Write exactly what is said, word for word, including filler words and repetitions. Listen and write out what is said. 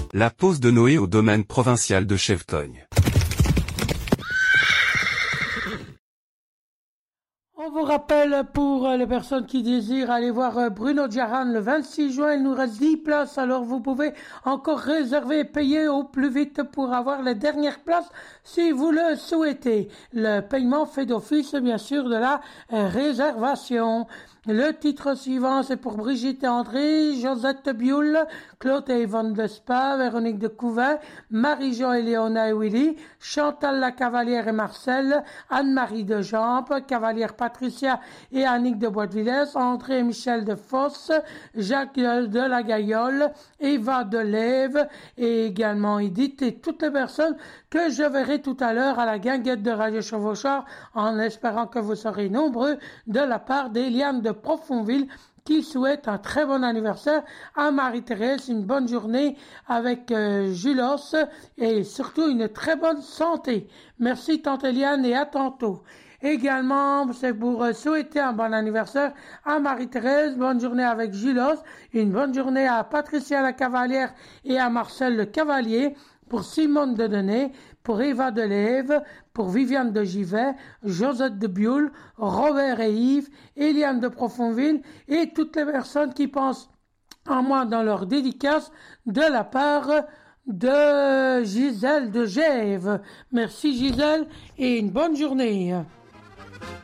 La pause de Noé au domaine provincial de Chevetogne. On vous rappelle pour les personnes qui désirent aller voir Bruno Djaran le vingt-six juin, il nous reste dix places, alors vous pouvez encore réserver et payer au plus vite pour avoir les dernières places si vous le souhaitez. Le paiement fait d'office bien sûr de la réservation. Le titre suivant, c'est pour Brigitte et André, Josette Bioul, Claude et Yvonne Vespa, Véronique de Couvin, Marie-Jean et Léona et Willy, Chantal la Cavalière et Marcel, Anne-Marie de Jampe, Cavalière Patricia et Annick de Bois-de-Villers, André et Michel de Fosse, Jacques de la Gaillole, Eva de Lève et également Edith et toutes les personnes que je verrai tout à l'heure à la guinguette de Radio Chevauchard en espérant que vous serez nombreux de la part d'Eliane de Profonville qui souhaite un très bon anniversaire à Marie-Thérèse, une bonne journée avec euh, Julos et surtout une très bonne santé. Merci Tante Eliane et à tantôt. Également, c'est pour euh, souhaiter un bon anniversaire à Marie-Thérèse, bonne journée avec Julos, une bonne journée à Patricia la Cavalière et à Marcel le Cavalier, pour Simone de Denay, pour Eva de Lève, pour Viviane de Givet, Josette de Bioul, Robert et Yves, Eliane de Profonville et toutes les personnes qui pensent en moi dans leur dédicace de la part de Gisèle de Gève. Merci Gisèle et une bonne journée.